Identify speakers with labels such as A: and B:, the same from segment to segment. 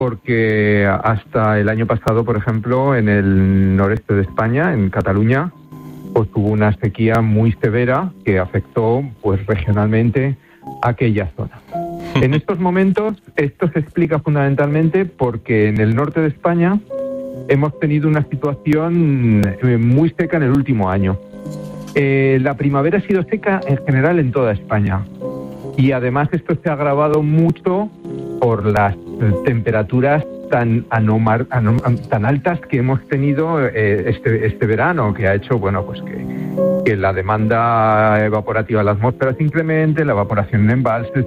A: porque hasta el año pasado, por ejemplo, en el noreste de España, en Cataluña, pues hubo una sequía muy severa que afectó pues regionalmente aquella zona. En estos momentos esto se explica fundamentalmente porque en el norte de España hemos tenido una situación muy seca en el último año. La primavera ha sido seca en general en toda España y además esto se ha agravado mucho por las temperaturas tan altas que hemos tenido este verano, que ha hecho pues que la demanda evaporativa en la atmósfera se incremente, la evaporación en embalses,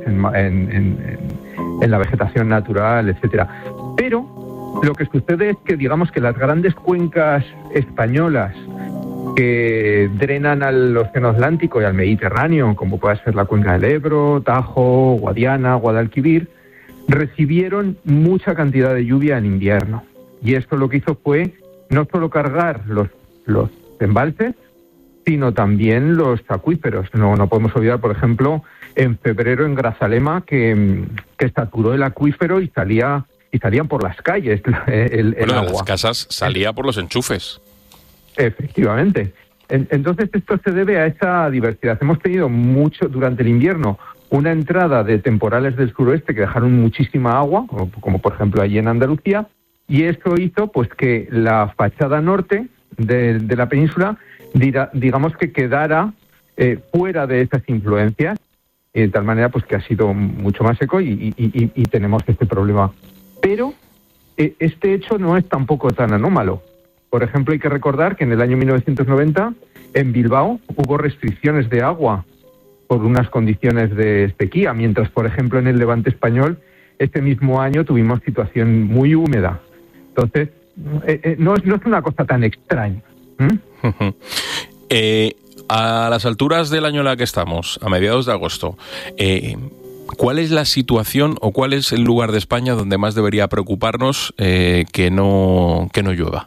A: en la vegetación natural, etcétera. Pero lo que sucede es que digamos que las grandes cuencas españolas que drenan al Océano Atlántico y al Mediterráneo, como puede ser la cuenca del Ebro, Tajo, Guadiana, Guadalquivir, recibieron mucha cantidad de lluvia en invierno. Y esto lo que hizo fue no solo cargar los embalses, sino también los acuíferos. No podemos olvidar, por ejemplo, en febrero en Grazalema, que saturó el acuífero y salían por las calles el agua.
B: En las casas salía por los enchufes.
A: Efectivamente. Entonces esto se debe a esa diversidad. Hemos tenido mucho durante el invierno una entrada de temporales del suroeste que dejaron muchísima agua, como por ejemplo allí en Andalucía, y esto hizo pues que la fachada norte de la península, digamos que quedara fuera de esas influencias, de tal manera pues que ha sido mucho más seco y tenemos este problema. Pero este hecho no es tampoco tan anómalo. Por ejemplo, hay que recordar que en el año 1990 en Bilbao hubo restricciones de agua por unas condiciones de sequía, mientras, por ejemplo, en el Levante español, este mismo año tuvimos situación muy húmeda. Entonces, no es una cosa tan extraña.
B: A las alturas del año en la que estamos, a mediados de agosto, ¿cuál es la situación o cuál es el lugar de España donde más debería preocuparnos que no llueva?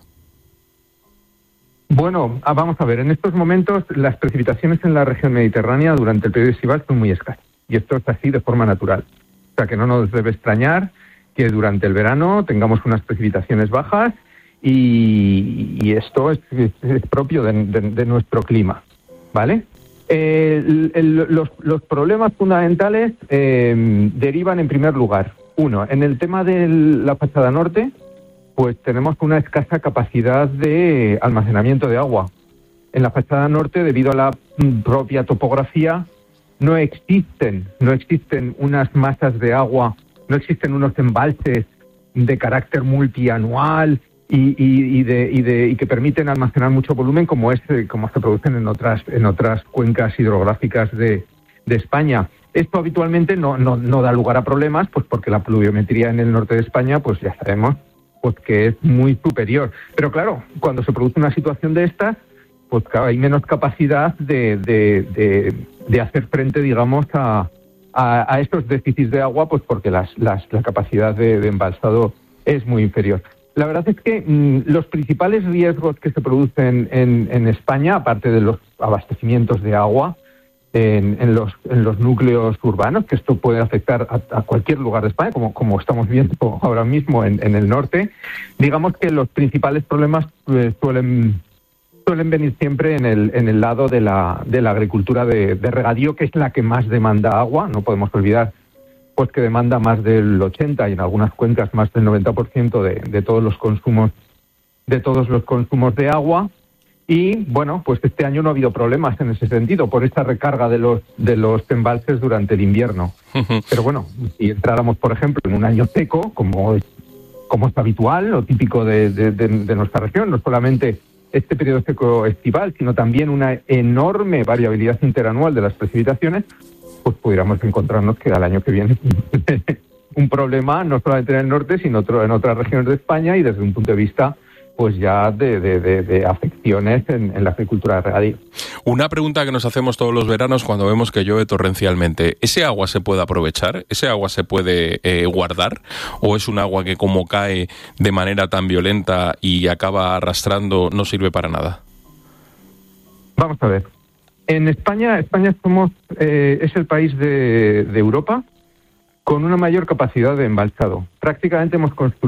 A: Bueno, vamos a ver, en estos momentos las precipitaciones en la región mediterránea durante el periodo estival son muy escasas, y esto es así de forma natural. O sea que no nos debe extrañar que durante el verano tengamos unas precipitaciones bajas y esto es propio de nuestro clima, ¿vale? Los problemas fundamentales derivan en primer lugar, uno, en el tema de la fachada norte, pues tenemos una escasa capacidad de almacenamiento de agua. En la fachada norte, debido a la propia topografía, no existen unas masas de agua, no existen unos embalses de carácter multianual y que permiten almacenar mucho volumen como se producen en otras cuencas hidrográficas de España. Esto habitualmente no da lugar a problemas, pues porque la pluviometría en el norte de España, pues ya sabemos, pues que es muy superior. Pero claro, cuando se produce una situación de estas, pues hay menos capacidad de hacer frente, digamos, a estos déficits de agua, pues porque la capacidad de embalsado es muy inferior. La verdad es que los principales riesgos que se producen en España, aparte de los abastecimientos de agua, en los núcleos urbanos, que esto puede afectar a cualquier lugar de España, como estamos viendo ahora mismo en el norte, digamos que los principales problemas suelen venir siempre en el lado de la agricultura de regadío, que es la que más demanda agua. No podemos olvidar pues que demanda más del 80% y en algunas cuencas más del 90% de todos los consumos de agua. Y bueno, pues este año no ha habido problemas en ese sentido por esta recarga de los embalses durante el invierno. Pero bueno, si entráramos, por ejemplo, en un año seco, como es habitual o típico de nuestra región, no solamente este periodo seco estival, sino también una enorme variabilidad interanual de las precipitaciones, pues pudiéramos encontrarnos que al año que viene un problema no solamente en el norte, sino en otras regiones de España y desde un punto de vista pues ya de afecciones en la agricultura de regadío.
B: Una pregunta que nos hacemos todos los veranos cuando vemos que llueve torrencialmente. ¿Ese agua se puede aprovechar? ¿Ese agua se puede guardar? ¿O es un agua que como cae de manera tan violenta y acaba arrastrando no sirve para nada?
A: Vamos a ver. En España somos es el país de Europa con una mayor capacidad de embalsado. Prácticamente hemos construido